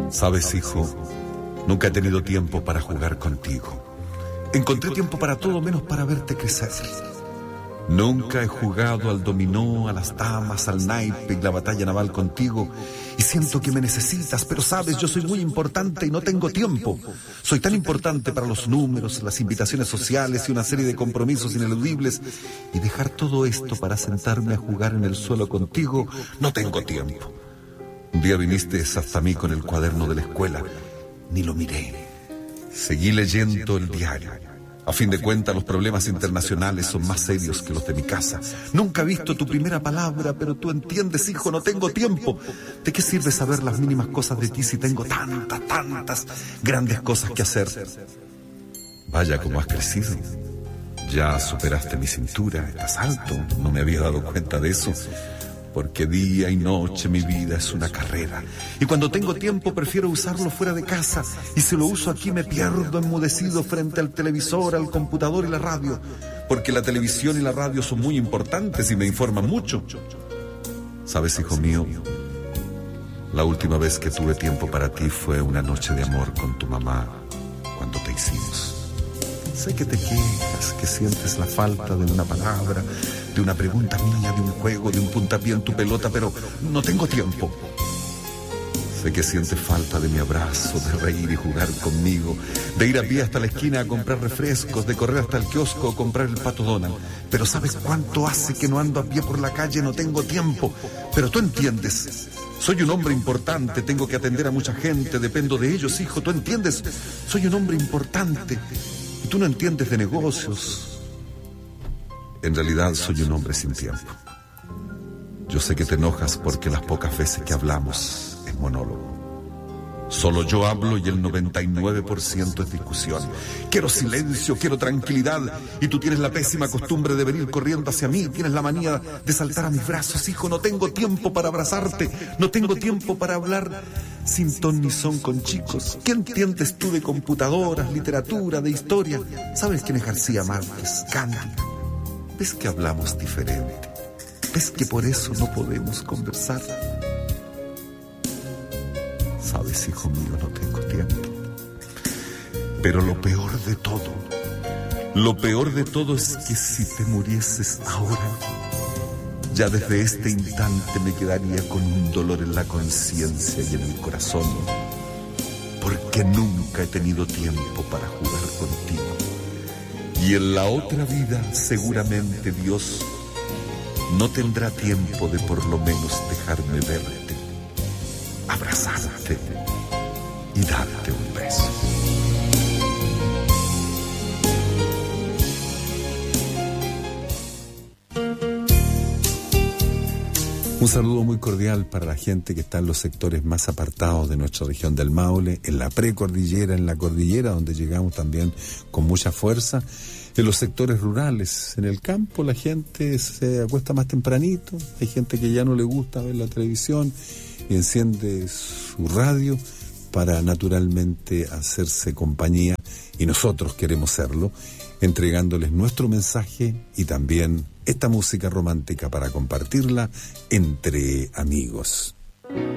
Sabes, hijo, nunca he tenido tiempo para jugar contigo. Encontré tiempo para todo menos para verte crecer. Nunca he jugado al dominó, a las damas, al naipe y la batalla naval contigo. Y siento que me necesitas, pero sabes, yo soy muy importante y no tengo tiempo. Soy tan importante para los números, las invitaciones sociales y una serie de compromisos ineludibles. Y dejar todo esto para sentarme a jugar en el suelo contigo, no tengo tiempo. Un día viniste hasta mí con el cuaderno de la escuela. Ni lo miré. Seguí leyendo el diario. A fin de cuentas, los problemas internacionales son más serios que los de mi casa. Nunca he visto tu primera palabra, pero tú entiendes, hijo, no tengo tiempo. ¿De qué sirve saber las mínimas cosas de ti si tengo tantas grandes cosas que hacer? Vaya, cómo has crecido. Ya superaste mi cintura, estás alto. No me había dado cuenta de eso. Porque día y noche mi vida es una carrera. Y cuando tengo tiempo prefiero usarlo fuera de casa. Y si lo uso aquí me pierdo enmudecido frente al televisor, al computador y la radio. Porque la televisión y la radio son muy importantes y me informan mucho. ¿Sabes, hijo mío? La última vez que tuve tiempo para ti fue una noche de amor con tu mamá cuando te hicimos. Sé que te quejas, que sientes la falta de una palabra, de una pregunta mía, de un juego, de un puntapié en tu pelota, pero no tengo tiempo. Sé que sientes falta de mi abrazo, de reír y jugar conmigo, de ir a pie hasta la esquina a comprar refrescos, de correr hasta el kiosco a comprar el Pato Donald. Pero ¿sabes cuánto hace que no ando a pie por la calle? No tengo tiempo. Pero tú entiendes. Soy un hombre importante, tengo que atender a mucha gente, dependo de ellos, hijo, ¿tú entiendes? Soy un hombre importante. Y tú no entiendes de negocios. En realidad soy un hombre sin tiempo. Yo sé que te enojas porque las pocas veces que hablamos es monólogo. Solo yo hablo y el 99% es discusión. Quiero silencio, quiero tranquilidad. Y tú tienes la pésima costumbre de venir corriendo hacia mí. Tienes la manía de saltar a mis brazos. Hijo, no tengo tiempo para abrazarte. No tengo tiempo para hablar sin ton ni son con chicos. ¿Qué entiendes tú de computadoras, literatura, de historia? ¿Sabes quién es García Márquez? Cándida. ¿Ves que hablamos diferente? ¿Ves que por eso no podemos conversar? Sabes, hijo mío, no tengo tiempo. Pero lo peor de todo es que si te murieses ahora, ya desde este instante me quedaría con un dolor en la conciencia y en el corazón, porque nunca he tenido tiempo para jugar contigo. Y en la otra vida, seguramente Dios no tendrá tiempo de por lo menos dejarme verte, abrazarte y darte un beso. Un saludo muy cordial para la gente que está en los sectores más apartados de nuestra región del Maule, en la precordillera, en la cordillera, donde llegamos también con mucha fuerza, en los sectores rurales. En el campo la gente se acuesta más tempranito, hay gente que ya no le gusta ver la televisión y enciende su radio para naturalmente hacerse compañía, y nosotros queremos serlo, entregándoles nuestro mensaje y también esta música romántica para compartirla entre amigos.